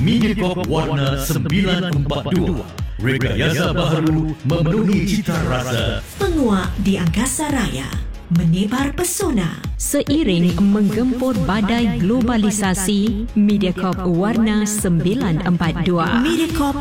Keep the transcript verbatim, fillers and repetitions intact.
Mediacorp Warna sembilan empat dua. Rekayasa baharu memenuhi cita rasa. Penguak di angkasa raya, menebar pesona. Seiring menggempur badai globalisasi, Mediacorp Warna sembilan empat dua. Mediacorp